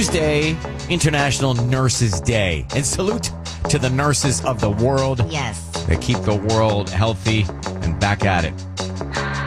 Tuesday, International Nurses Day. And salute to the nurses of the world. Yes. They keep the world healthy and back at it.